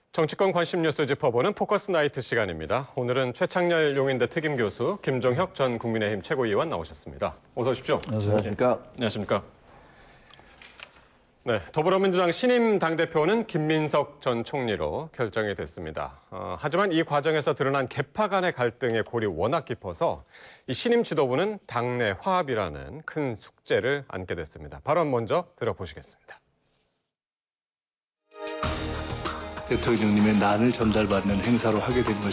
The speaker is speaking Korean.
정치권 관심 뉴스 짚어보는 포커스 나이트 시간입니다. 오늘은 최창렬 용인대 특임교수, 김종혁 전 국민의힘 최고위원 나오셨습니다. 어서 오십시오. 안녕하십니까. 안녕하십니까. 네, 더불어민주당 신임 당대표는 김민석 전 총리로 결정이 됐습니다. 하지만 이 과정에서 드러난 계파 간의 갈등의 골이 워낙 깊어서 이 신임 지도부는 당내 화합이라는 큰 숙제를 안게 됐습니다. 발언 먼저 들어보시겠습니다. 대통령님의 난을 전달받는 행사로 하게 된 것이